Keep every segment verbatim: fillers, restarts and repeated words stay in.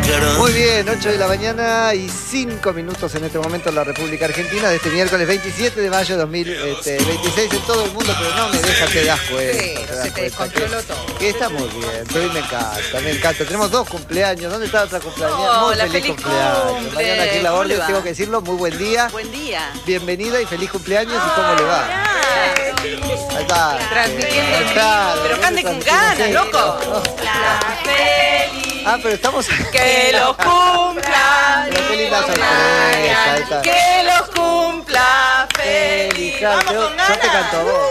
Muy bien, ocho de la mañana y cinco minutos en este momento en la República Argentina de este miércoles veintisiete de mayo de dos mil veintiséis en todo el mundo, pero no me deja, te das cuenta. Sí, te das se te cuenta descontroló que, todo. que está muy bien, pero hoy me encanta, me encanta. Tenemos dos cumpleaños, ¿dónde está otra cumpleaños? Oh, muy la feliz, feliz cumpleaños. cumple. Mañana aquí en la ¿Cómo orden, le va? tengo que decirlo, muy buen día. Buen día. Bienvenida y feliz cumpleaños y cómo le va. Ahí está. Transmitiendo en vivo. Claro, Pero cante con transmitiendo, ganas, sí, loco. no, no. La feliz. Ah, pero estamos... Que los cumpla. Pero qué linda sorpresa, ahí está. Que los cumpla feliz. Vamos yo, con ganas. yo te canto a vos.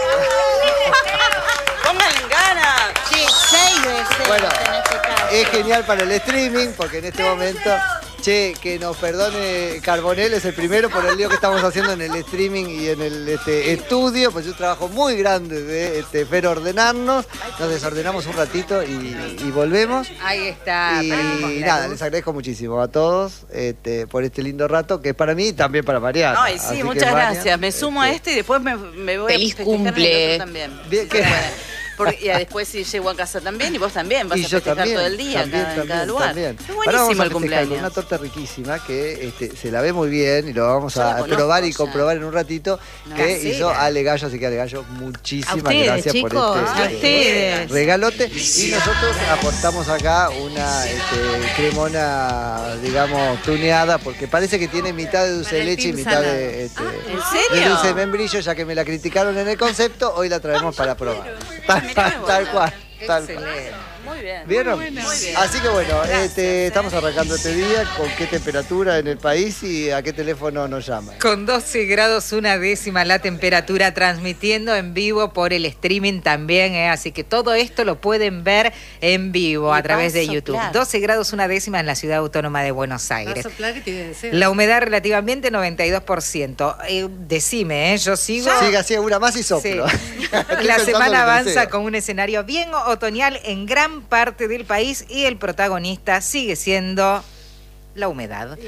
Pónganle ganas. Sí, seis veces Bueno, en este caso. es genial para el streaming porque en este momento, che, que nos perdone Carbonell, es el primero por el lío que estamos haciendo en el streaming y en el este, estudio, pues es un trabajo muy grande de este, Fer ordenarnos, nos desordenamos un ratito y, y volvemos. Ahí está. Y prendimos la nada, luz. les agradezco muchísimo a todos este, por este lindo rato que es para mí y también para Mariana. Ay, sí, Así que, muchas Mariana, gracias. Me sumo este, a este y después me, me voy Feliz a festejar en el cumple. otro también. Bien, ¿qué? Porque, y después si llego a casa también y vos también vas Y a yo festejar también, todo el día también, cada, en también, cada lugar. también. Es Ahora buenísimo vamos a el festejar cumpleaños. con una torta riquísima que este, se la ve muy bien y lo vamos Yo la a conozco probar y ya. comprobar en un ratito No. que Casera. hizo Ale Gallo, así que Ale Gallo, muchísimas A ustedes, gracias chicos, por este a eh, ustedes. regalote. Y nosotros aportamos acá una este, cremona, digamos, tuneada, porque parece que tiene mitad de dulce de Para el leche y team mitad salado. de, este, ¿En de serio? dulce de membrillo, ya que me la criticaron en el concepto, hoy la traemos para probar. Tal, Mirá, tal bueno. cual. Tal cual. Excelente. Muy bien. ¿Vieron? Muy bien. Así que bueno, Gracias, este, eh. estamos arrancando este día, con qué temperatura en el país y a qué teléfono nos llaman. Con doce grados una décima la temperatura, transmitiendo en vivo por el streaming también, ¿eh? Así que todo esto lo pueden ver en vivo Y a través va a de YouTube. soplar. doce grados una décima en la ciudad autónoma de Buenos Aires. soplar que tiene que ser. La humedad relativamente noventa y dos por ciento. Eh, decime, ¿eh? Yo sigo... Siga así, una más y soplo. Sí. Estoy La pensando semana en lo que avanza sea. con un escenario bien otoñal en gran parte del país y el protagonista sigue siendo la humedad.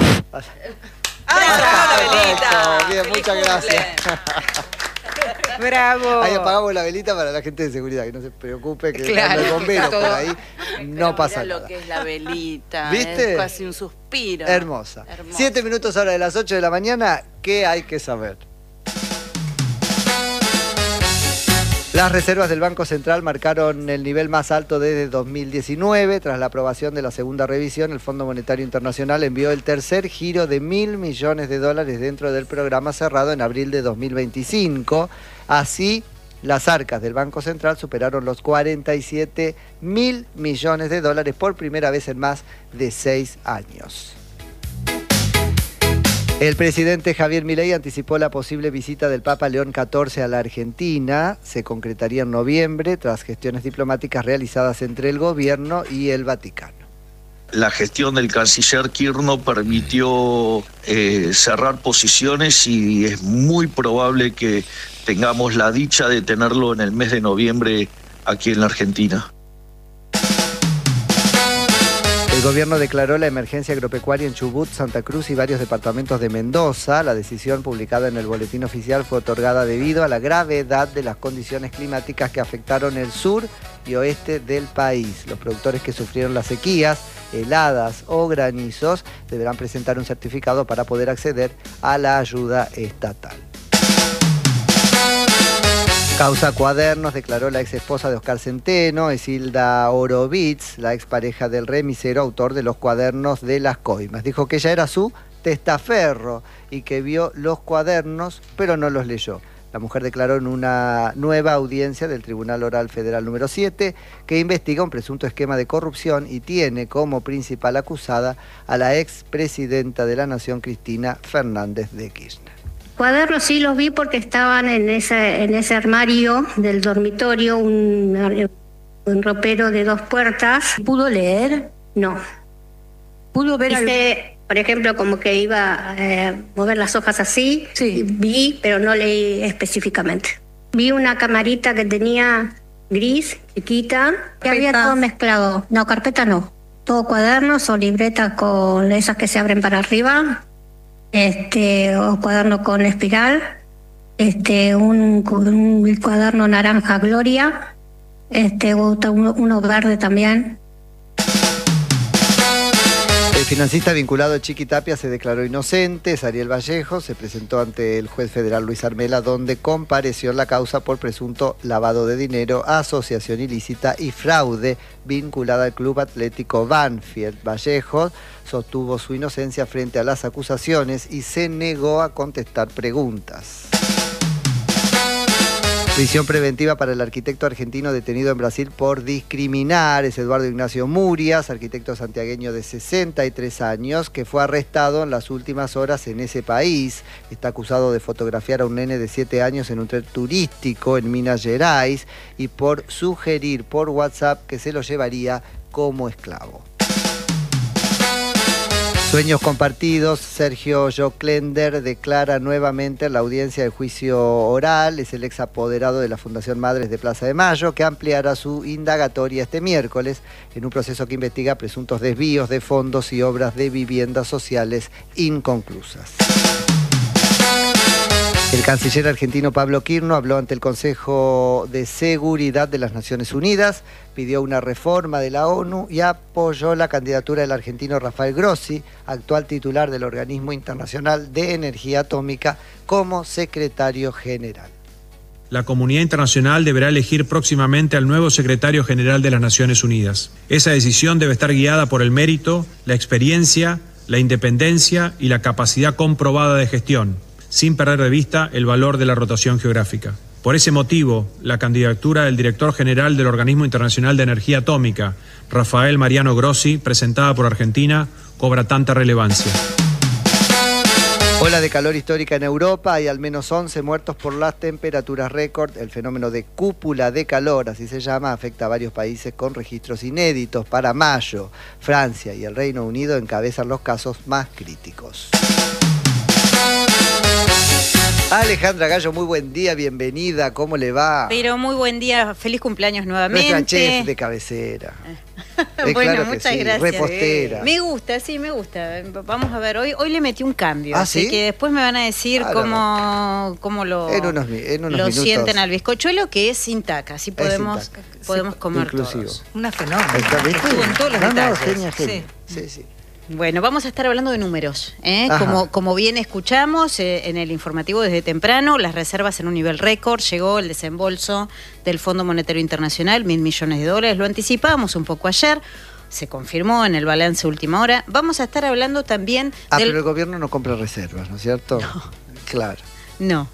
¡Ay, apagó la velita! Bien, ¡Feliz muchas gracias. cumple! ¡Bravo! Ahí apagamos la velita para la gente de seguridad, que no se preocupe, que Claro, cuando hay bomberos todo. por ahí Pero no pasa mirá nada. lo que es la velita. ¿Viste? Es casi un suspiro. Hermosa. Hermosa. Siete minutos ahora de las ocho de la mañana, ¿qué hay que saber? Las reservas del Banco Central marcaron el nivel más alto desde dos mil diecinueve. Tras la aprobación de la segunda revisión, el Fondo Monetario Internacional envió el tercer giro de mil millones de dólares dentro del programa cerrado en abril de dos mil veinticinco. Así, las arcas del Banco Central superaron los cuarenta y siete mil millones de dólares por primera vez en más de seis años. El presidente Javier Milei anticipó la posible visita del Papa León catorce a la Argentina. Se concretaría en noviembre tras gestiones diplomáticas realizadas entre el gobierno y el Vaticano. La gestión del canciller Kirchner permitió eh, cerrar posiciones y es muy probable que tengamos la dicha de tenerlo en el mes de noviembre aquí en la Argentina. El gobierno declaró la emergencia agropecuaria en Chubut, Santa Cruz y varios departamentos de Mendoza. La decisión publicada en el boletín oficial fue otorgada debido a la gravedad de las condiciones climáticas que afectaron el sur y oeste del país. Los productores que sufrieron las sequías, heladas o granizos deberán presentar un certificado para poder acceder a la ayuda estatal. Causa Cuadernos, declaró la ex esposa de Oscar Centeno, Isilda Orovitz, la expareja del remisero, autor de los cuadernos de las coimas. Dijo que ella era su testaferro y que vio los cuadernos, pero no los leyó. La mujer declaró en una nueva audiencia del Tribunal Oral Federal número siete que investiga un presunto esquema de corrupción y tiene como principal acusada a la expresidenta de la Nación, Cristina Fernández de Kirchner. Cuadernos sí los vi porque estaban en ese, en ese armario del dormitorio, un, un ropero de dos puertas. ¿Pudo leer? No. ¿Pudo ver al... Hice, por ejemplo, como que iba a eh, mover las hojas así. Sí. Vi, pero no leí específicamente. Vi una camarita que tenía gris, chiquita, que había ¿Carpetas? todo mezclado. No, carpeta no. Todo cuadernos o libretas con esas que se abren para arriba. Este, o cuaderno con espiral, este, un, un cuaderno naranja Gloria, este, uno, uno verde también. financista vinculado Chiqui Tapia se declaró inocente. Ariel Vallejo se presentó ante el juez federal Luis Armela, donde compareció en la causa por presunto lavado de dinero, asociación ilícita y fraude vinculada al Club Atlético Banfield. Vallejo sostuvo su inocencia frente a las acusaciones y se negó a contestar preguntas. Prisión preventiva para el arquitecto argentino detenido en Brasil por discriminar. Es Eduardo Ignacio Murias, arquitecto santiagueño de sesenta y tres años, que fue arrestado en las últimas horas en ese país. Está acusado de fotografiar a un nene de siete años en un tren turístico en Minas Gerais y por sugerir por WhatsApp que se lo llevaría como esclavo. Sueños compartidos. Sergio Joclender declara nuevamente en la audiencia de juicio oral. Es el ex apoderado de la Fundación Madres de Plaza de Mayo, que ampliará su indagatoria este miércoles en un proceso que investiga presuntos desvíos de fondos y obras de viviendas sociales inconclusas. El canciller argentino Pablo Quirno habló ante el Consejo de Seguridad de las Naciones Unidas, pidió una reforma de la ONU y apoyó la candidatura del argentino Rafael Grossi, actual titular del Organismo Internacional de Energía Atómica, como secretario general. La comunidad internacional deberá elegir próximamente al nuevo secretario general de las Naciones Unidas. Esa decisión debe estar guiada por el mérito, la experiencia, la independencia y la capacidad comprobada de gestión, sin perder de vista el valor de la rotación geográfica. Por ese motivo, la candidatura del director general del Organismo Internacional de Energía Atómica, Rafael Mariano Grossi, presentada por Argentina, cobra tanta relevancia. Ola de calor histórica en Europa, hay al menos once muertos por las temperaturas récord. El fenómeno de cúpula de calor, así se llama, afecta a varios países con registros inéditos. Para mayo, Francia y el Reino Unido encabezan los casos más críticos. Alejandra Gallo, muy buen día, bienvenida, ¿cómo le va? Pero muy buen día, feliz cumpleaños nuevamente. Nuestra chef de cabecera. Bueno, claro muchas sí, gracias. Repostera. Me gusta, sí, me gusta. Vamos a ver, hoy, hoy le metí un cambio, ¿Ah, así sí? que después me van a decir Ah, cómo, cómo lo, En unos mi- en unos lo minutos. sienten al bizcochuelo, que es sin taca, así podemos, sin taca. podemos Sí, comer inclusivo. todos. Una fenómena. Está bien. Estuvo en todos los No, no, detalles. genia, Sí. genia. Sí, sí. Bueno, vamos a estar hablando de números, ¿eh? Ajá. Como, como bien escuchamos eh, en el informativo desde temprano, las reservas en un nivel récord, llegó el desembolso del Fondo Monetario Internacional, mil millones de dólares, lo anticipábamos un poco ayer, se confirmó en el balance última hora. Vamos a estar hablando también Ah, del... pero el gobierno no compra reservas, ¿no es cierto? No. Claro. No.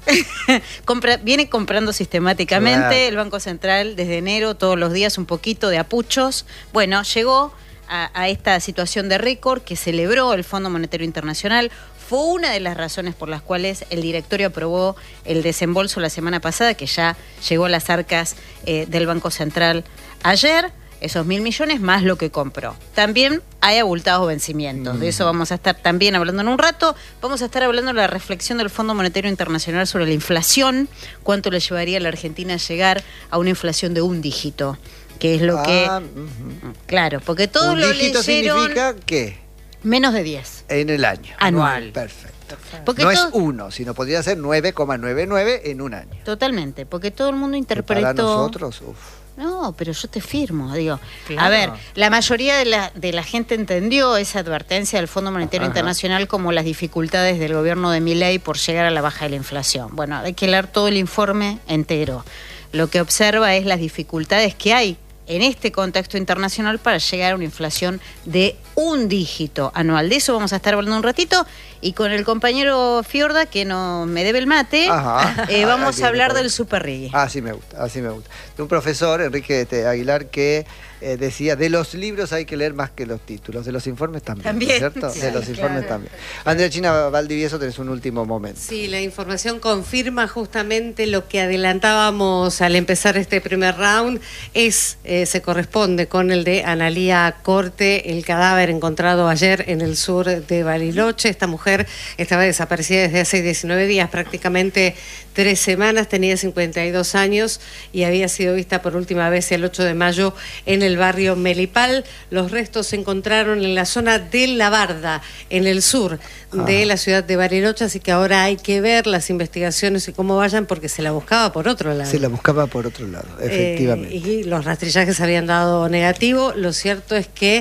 Compra, viene comprando sistemáticamente Claro. el Banco Central desde enero, todos los días un poquito de apuchos. Bueno, llegó a, a esta situación de récord que celebró el Fondo Monetario Internacional. Fue una de las razones por las cuales el directorio aprobó el desembolso la semana pasada, que ya llegó a las arcas eh, del Banco Central ayer. Esos mil millones más lo que compró. También hay abultados vencimientos. De eso vamos a estar también hablando en un rato. Vamos a estar hablando de la reflexión del Fondo Monetario Internacional sobre la inflación. Cuánto le llevaría a la Argentina a llegar a una inflación de un dígito. Que es lo Ah, que... ujú. Claro, porque todos Un lo dígito leyeron... significa ¿qué? Menos de diez. En el año. Anual. Perfecto. Porque no todo- es uno, sino podría ser nueve coma noventa y nueve en un año. Totalmente, porque todo el mundo Que interpretó... Para nosotros, uf. No, pero yo te firmo, digo. Claro. A ver, la mayoría de la, de la gente entendió esa advertencia del Fondo Monetario Ajá. Internacional como las dificultades del gobierno de Milei por llegar a la baja de la inflación. Bueno, hay que leer todo el informe entero. Lo que observa es las dificultades que hay en este contexto internacional para llegar a una inflación de un dígito anual. De eso vamos a estar hablando un ratito, y con el compañero Fiorda, que no me debe el mate, Ajá. eh, vamos Ahí a hablar viene, del Super Riggy. Así me gusta, así me gusta. De un profesor, Enrique este, Aguilar, que eh, decía, de los libros hay que leer más que los títulos, de los informes también, También, ¿no es ¿cierto? sí, de los claro. informes también. Andrea China Valdivieso, tenés un último momento. Sí, la información confirma justamente lo que adelantábamos al empezar este primer round. Es, eh, se corresponde con el de Analía Corte, el cadáver encontrado ayer en el sur de Bariloche. Esta mujer estaba desaparecida desde hace diecinueve días, prácticamente tres semanas, tenía cincuenta y dos años y había sido vista por última vez el ocho de mayo en el barrio Melipal. Los restos se encontraron en la zona de La Barda, en el sur de Ah. la ciudad de Bariloche, así que ahora hay que ver las investigaciones y cómo vayan, porque se la buscaba por otro lado. Se la buscaba por otro lado, efectivamente. Eh, y los rastrillajes habían dado negativo. Lo cierto es que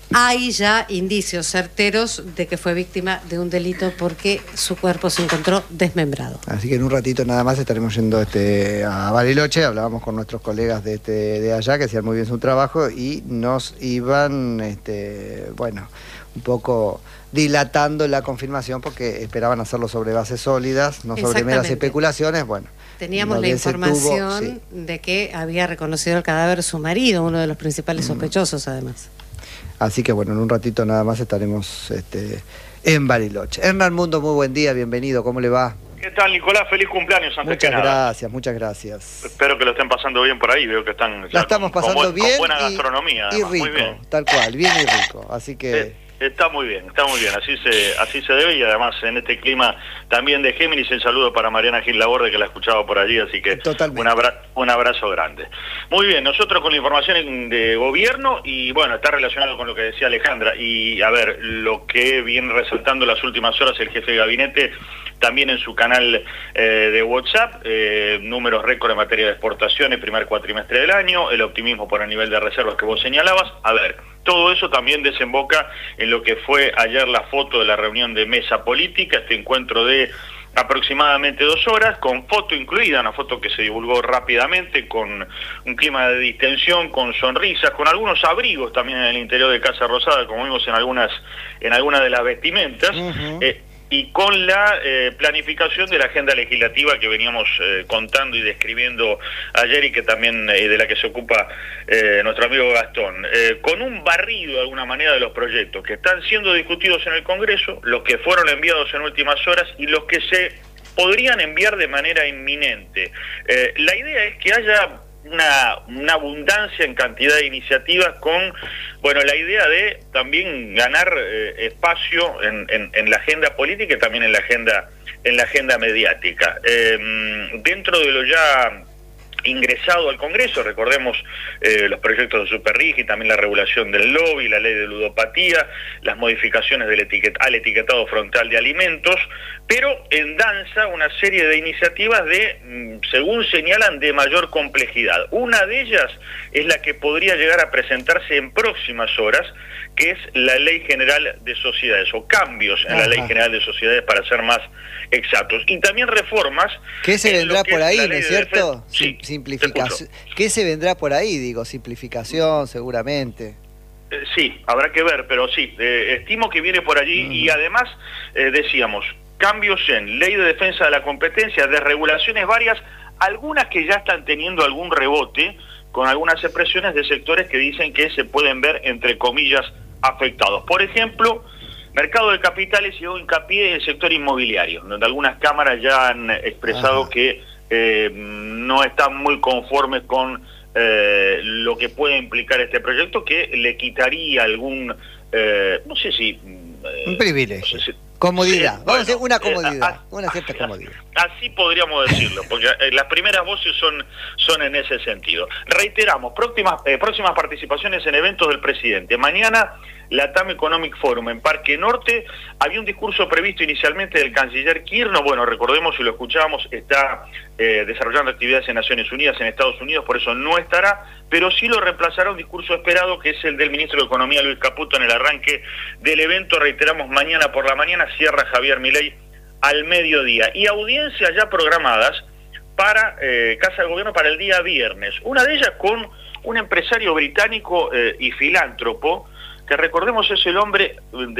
hay ya indicios certeros de que fue víctima de un delito porque su cuerpo se encontró desmembrado. Así que en un ratito nada más estaremos yendo este, a Bariloche. Hablábamos con nuestros colegas de, este, de allá que hacían muy bien su trabajo y nos iban, este, bueno, un poco dilatando la confirmación porque esperaban hacerlo sobre bases sólidas, no sobre meras especulaciones. Bueno, teníamos la información tuvo, sí. de que había reconocido el cadáver su marido, uno de los principales sospechosos además. Así que bueno, en un ratito nada más estaremos este, en Bariloche. Hernán Mundo, muy buen día, bienvenido, ¿cómo le va? ¿Qué tal, Nicolás? Feliz cumpleaños antes muchas que nada. Muchas gracias, muchas gracias. Espero que lo estén pasando bien por ahí, veo que están... La estamos con, pasando con, bien con buena y, gastronomía. Y además. rico, Muy bien. Tal cual, bien y rico, así que... Eh, Está muy bien, está muy bien, así se así se debe y además en este clima también de Géminis el saludo para Mariana Gil Laborde que la escuchaba por allí, así que un, abra un abrazo grande. Muy bien, nosotros con la información de gobierno y bueno, está relacionado con lo que decía Alejandra y a ver, lo que viene resaltando las últimas horas el jefe de gabinete también en su canal eh, de WhatsApp, eh, números récord en materia de exportaciones, primer cuatrimestre del año, el optimismo por el nivel de reservas que vos señalabas, a ver, todo eso también desemboca en lo que fue ayer la foto de la reunión de mesa política, este encuentro de aproximadamente dos horas, con foto incluida, una foto que se divulgó rápidamente, con un clima de distensión, con sonrisas, con algunos abrigos también en el interior de Casa Rosada, como vimos en algunas, en algunas de las vestimentas, uh-huh. eh, y con la eh, planificación de la agenda legislativa que veníamos eh, contando y describiendo ayer y que también eh, de la que se ocupa eh, nuestro amigo Gastón, eh, con un barrido de alguna manera de los proyectos que están siendo discutidos en el Congreso, los que fueron enviados en últimas horas y los que se podrían enviar de manera inminente. Eh, la idea es que haya Una, una abundancia en cantidad de iniciativas con, bueno, la idea de también ganar eh, espacio en, en, en la agenda política y también en la agenda, en la agenda mediática. Eh, dentro de lo ya ingresado al Congreso, recordemos eh, los proyectos de Superrig y también la regulación del lobby, la ley de ludopatía, las modificaciones del etiquet al etiquetado frontal de alimentos, pero en danza una serie de iniciativas de, según señalan, de mayor complejidad. Una de ellas es la que podría llegar a presentarse en próximas horas, que es la Ley General de Sociedades, o cambios en Ajá. la Ley General de Sociedades para ser más exactos. Y también reformas... ¿Qué se vendrá por ahí, no es cierto? Sí, simplificación. ¿Qué se vendrá por ahí? Digo, simplificación, seguramente. Eh, sí, habrá que ver, pero sí, eh, estimo que viene por allí mm. y además, eh, decíamos, cambios en Ley de Defensa de la Competencia, de regulaciones varias, algunas que ya están teniendo algún rebote, con algunas expresiones de sectores que dicen que se pueden ver, entre comillas, afectados. Por ejemplo, mercado de capitales y hago hincapié en el sector inmobiliario, donde algunas cámaras ya han expresado Ajá. que eh, no están muy conformes con eh, lo que puede implicar este proyecto, que le quitaría algún, eh, no sé si... Eh, un privilegio. No sé si, comodidad, sí, vamos bueno, a decir una comodidad, eh, una cierta así, comodidad. Así podríamos decirlo, porque eh, las primeras voces son, son en ese sentido. Reiteramos, próximas, eh, próximas participaciones en eventos del presidente. Mañana, Latam Economic Forum en Parque Norte. Había un discurso previsto inicialmente del canciller Kirchner, bueno, recordemos, si lo escuchábamos, está eh, desarrollando actividades en Naciones Unidas, en Estados Unidos, por eso no estará, pero sí lo reemplazará un discurso esperado, que es el del ministro de Economía, Luis Caputo, en el arranque del evento. Reiteramos, mañana por la mañana cierra Javier Milei al mediodía. Y audiencias ya programadas para eh, Casa de Gobierno para el día viernes. Una de ellas con un empresario británico eh, y filántropo, que recordemos es el hombre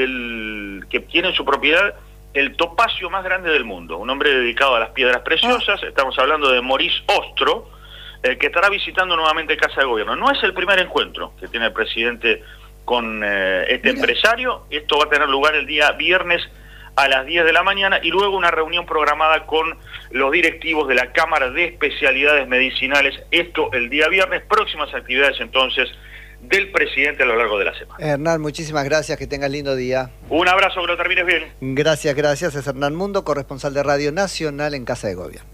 del que tiene en su propiedad el topacio más grande del mundo, un hombre dedicado a las piedras preciosas. Estamos hablando de Maurice Ostro, eh, que estará visitando nuevamente Casa de Gobierno. No es el primer encuentro que tiene el presidente con eh, este Mira. empresario. Esto va a tener lugar el día viernes a las diez de la mañana y luego una reunión programada con los directivos de la Cámara de Especialidades Medicinales, esto el día viernes. Próximas actividades entonces del presidente a lo largo de la semana. Hernán, muchísimas gracias, que tengas lindo día. Un abrazo, que lo termines bien. Gracias, gracias. Es Hernán Mundo, corresponsal de Radio Nacional en Casa de Gobierno.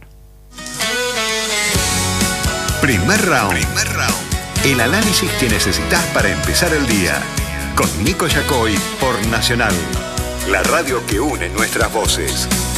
Primer round. Primer round. El análisis que necesitas para empezar el día. Con Nico Yacoy por Nacional. La radio que une nuestras voces.